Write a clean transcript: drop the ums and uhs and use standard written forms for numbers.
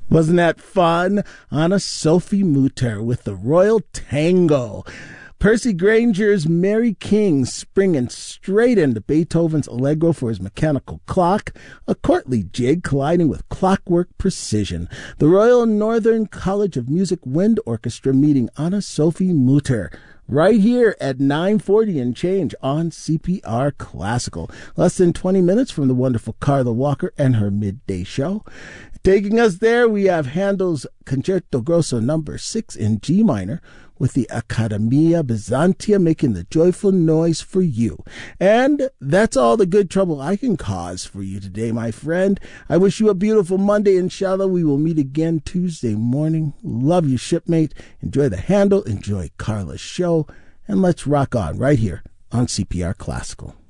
Wasn't that fun? Anna Sophie Mutter with the Royal Tango. Percy Granger's Mary King springing straight into Beethoven's Allegro for his mechanical clock, a courtly jig colliding with clockwork precision. The Royal Northern College of Music Wind Orchestra meeting Anna Sophie Mutter right here at 9:40 and change on CPR Classical. Less than 20 minutes from the wonderful Carla Walker and her midday show. Taking us there, we have Handel's Concerto Grosso No. 6 in G minor, with the Accademia Byzantia making the joyful noise for you. And that's all the good trouble I can cause for you today, my friend. I wish you a beautiful Monday. Inshallah, we will meet again Tuesday morning. Love you, shipmate. Enjoy the Handel, enjoy Carla's show, and let's rock on right here on CPR Classical.